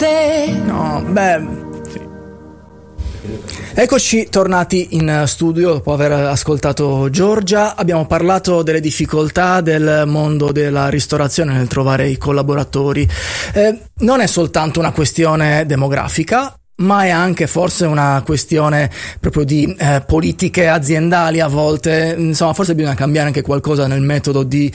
te. No, beh. Eccoci tornati in studio dopo aver ascoltato Giorgia. Abbiamo parlato delle difficoltà del mondo della ristorazione nel trovare i collaboratori. Non è soltanto una questione demografica, ma è anche forse una questione proprio di politiche aziendali a volte. Insomma, forse bisogna cambiare anche qualcosa nel metodo di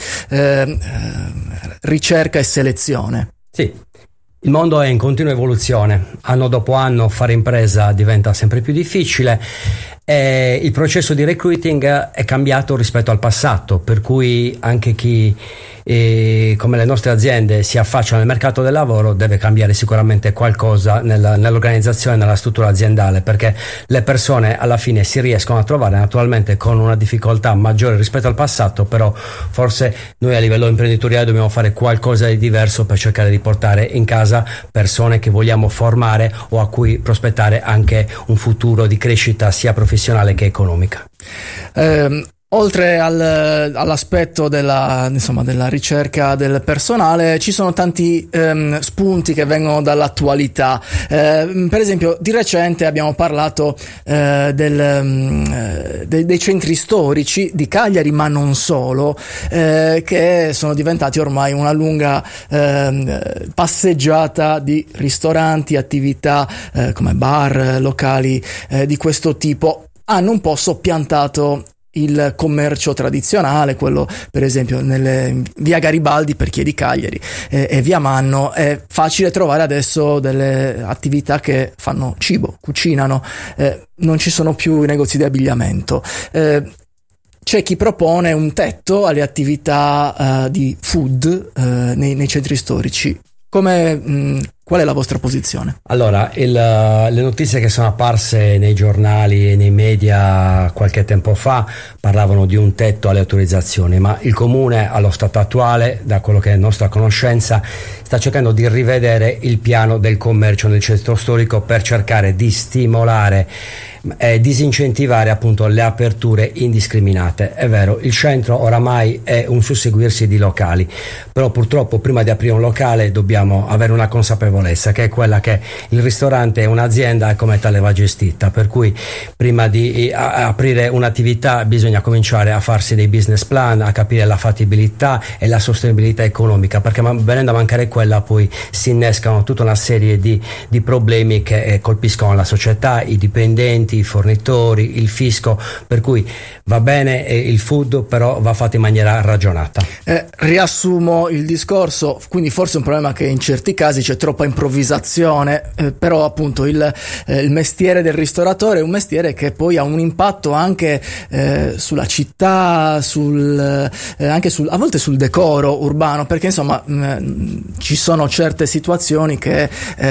ricerca e selezione. Sì. Il mondo è in continua evoluzione, anno dopo anno fare impresa diventa sempre più difficile e il processo di recruiting è cambiato rispetto al passato, per cui anche chi come le nostre aziende si affaccia nel mercato del lavoro deve cambiare sicuramente qualcosa nell'organizzazione, nella struttura aziendale, perché le persone alla fine si riescono a trovare naturalmente con una difficoltà maggiore rispetto al passato, però forse noi a livello imprenditoriale dobbiamo fare qualcosa di diverso per cercare di portare in casa persone che vogliamo formare o a cui prospettare anche un futuro di crescita sia professionale che economica. Oltre all'aspetto della ricerca del personale, ci sono tanti spunti che vengono dall'attualità. Per esempio, di recente abbiamo parlato dei centri storici di Cagliari, ma non solo, che sono diventati ormai una lunga passeggiata di ristoranti, attività come bar, locali di questo tipo. Hanno un po' soppiantato il commercio tradizionale, quello per esempio nelle via Garibaldi per chi è di Cagliari e via Manno. È facile trovare adesso delle attività che fanno cibo, cucinano, non ci sono più i negozi di abbigliamento. C'è chi propone un tetto alle attività di food nei centri storici. Qual è la vostra posizione? Allora, le notizie che sono apparse nei giornali e nei media qualche tempo fa parlavano di un tetto alle autorizzazioni, ma il Comune allo stato attuale, da quello che è nostra conoscenza, sta cercando di rivedere il piano del commercio nel centro storico per cercare di stimolare e disincentivare appunto le aperture indiscriminate. È vero, il centro oramai è un susseguirsi di locali, però purtroppo prima di aprire un locale dobbiamo avere una consapevolezza, che è quella che il ristorante è un'azienda e come tale va gestita, per cui prima di aprire un'attività bisogna cominciare a farsi dei business plan, a capire la fattibilità e la sostenibilità economica, perché venendo a mancare quella poi si innescano tutta una serie di problemi che colpiscono la società, i dipendenti, i fornitori, il fisco, per cui va bene il food, però va fatto in maniera ragionata. Riassumo il discorso, quindi forse è un problema che in certi casi c'è troppa improvvisazione, però appunto il mestiere del ristoratore è un mestiere che poi ha un impatto anche sulla città, anche a volte sul decoro urbano, perché insomma ci sono certe situazioni che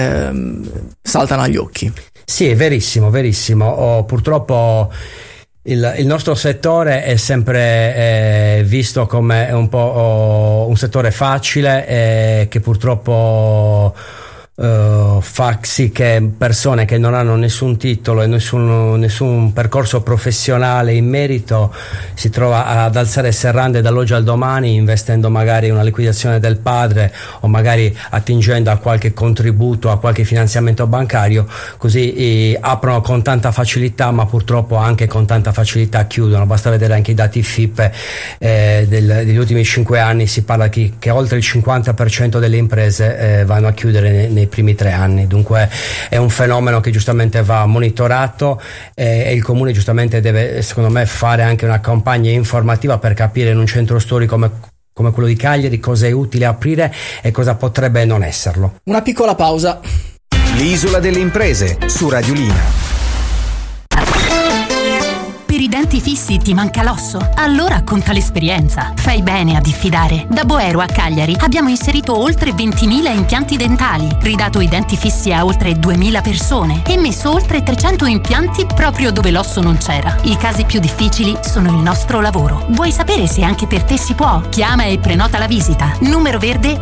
saltano agli occhi. Sì, è verissimo. Purtroppo il nostro settore è sempre visto come un po' un settore facile che purtroppo fa sì che persone che non hanno nessun titolo e nessun percorso professionale in merito si trova ad alzare serrande dall'oggi al domani, investendo magari una liquidazione del padre o magari attingendo a qualche contributo, a qualche finanziamento bancario, così aprono con tanta facilità, ma purtroppo anche con tanta facilità chiudono. Basta vedere anche i dati FIP degli ultimi 5 anni, si parla che oltre il 50% delle imprese vanno a chiudere nei primi 3 anni. Dunque è un fenomeno che giustamente va monitorato e il Comune giustamente deve, secondo me, fare anche una campagna informativa per capire in un centro storico come quello di Cagliari cosa è utile aprire e cosa potrebbe non esserlo. Una piccola pausa. L'isola delle imprese su Radiolina. Per i denti fissi ti manca l'osso? Allora conta l'esperienza. Fai bene a diffidare. Da Boero a Cagliari abbiamo inserito oltre 20.000 impianti dentali, ridato i denti fissi a oltre 2.000 persone e messo oltre 300 impianti proprio dove l'osso non c'era. I casi più difficili sono il nostro lavoro. Vuoi sapere se anche per te si può? Chiama e prenota la visita. Numero verde